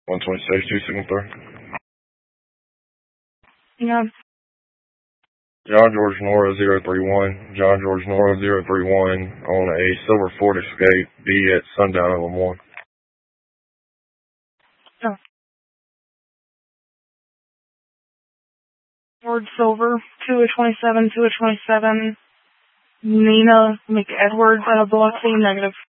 126, 273. Yeah. John George Nora 031. John George Nora 031 on a silver Ford Escape. Be at sundown in Lemoyne. Oh. Ford Silver, 227, 227. Nina McEdwards, Biloxi, negative.